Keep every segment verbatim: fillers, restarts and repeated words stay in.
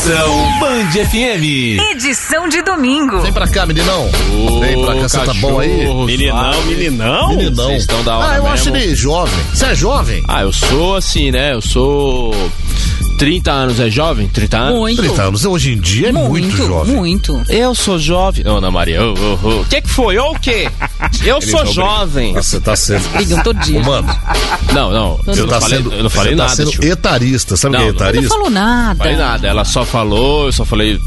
Conexão Band F M. Edição de domingo. Vem pra cá, meninão. Ô, Vem pra cá, você tá bom aí? Meninão, meninão. Meninão. Vocês estão da hora Ah, eu mesmo. acho ele jovem. Você é jovem? Ah, eu sou assim, né? Eu sou... trinta anos é jovem? trinta anos? Muito. trinta anos hoje em dia é muito, Muito, jovem. muito. Eu sou jovem. Ô, Ana Maria, ô, ô, ô. O que que foi? Ou o quê? Eu sou jovem. Você tá sendo... Brigam todo dia. Ô, mano, Não, não. Eu você não tá falei, sendo, eu não falei você nada. tá sendo tio. etarista. Sabe o Não, que é não. Não etarista? falou nada. Não falei nada. Ela só falou, eu só falei...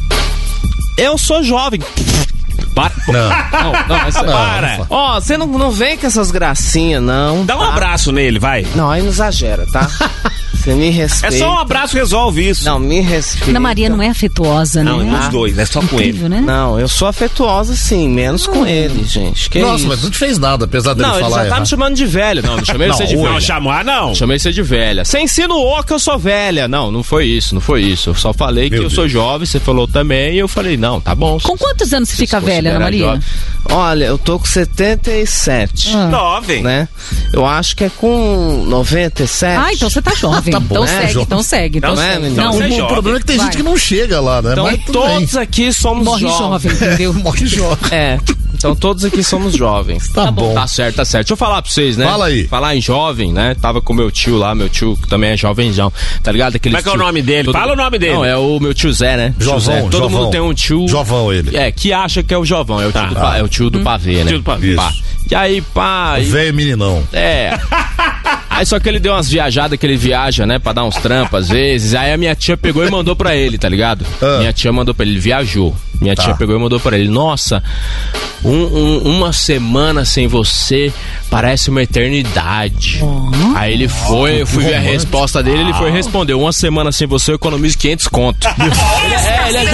Eu sou jovem. Para. Não. Não, não, mas Não, para. não Ó, você não, não vem com essas gracinhas, não. Dá um tá? abraço nele, vai. Não, aí não exagera, tá? Você me É respeita. só um abraço resolve isso. Não, me respeita. Ana Maria não é afetuosa, Não, né? os dois, é só com ele. Incrível, né? Não, eu sou afetuosa sim, menos com ele, gente. Que Nossa, isso? mas não te fez nada, apesar dele Não, ele falar já tá errado. me chamando de velho. Não, não chamei Não, você de oi. velha. Não, chamar não. Chamei você de velha. Você insinuou que eu sou velha. Não, não foi isso, não foi isso. Eu só falei Meu que eu sou Deus. jovem, você falou também, e eu falei, não, tá bom. Com quantos anos você Você fica se velha, Ana considera Maria? jovem. Olha, eu tô com setenta e sete, Ah. Jovem. né? Eu acho que é com noventa e sete. Ah, então você tá jovem. Tá bom, então, é, segue, jovem. então segue, então Não é, segue. menino? Não, Você é O jovem. problema é que tem Vai. gente que não chega lá, né? Então Mas tudo todos bem. aqui somos morre jovens. jovem, entendeu? Morre jovem. É, então todos aqui somos jovens. Tá bom. Tá certo, tá certo. Deixa eu falar pra vocês, né? Fala aí. Falar em jovem, né? Tava com meu tio lá, meu tio que também é jovenzão, tá ligado? Aquele Como é que é o nome dele? Fala o nome dele. Não, é o meu tio Zé, né? Tio Jovão, Zé. Todo Jovão. mundo tem um tio... Jovão ele. É, que acha que é o Jovão, é o tio, Tá. do, pa- é o tio do pavê, né? Tio do pavê. Pá. Isso. E aí, pá... e- Velho meninão. É. Aí só que ele deu umas viajadas que ele viaja, né? Pra dar uns trampos às vezes. Aí a minha tia pegou e mandou pra ele, tá ligado? Ah. Minha tia mandou pra ele, ele viajou. Minha Tá. tia pegou e mandou pra ele. Nossa, um- um- uma semana sem você parece uma eternidade. Aí ele foi, eu fui ver a romântico. resposta dele, ele foi responder. Uma semana sem você eu economizo quinhentos conto. ele, é, ele é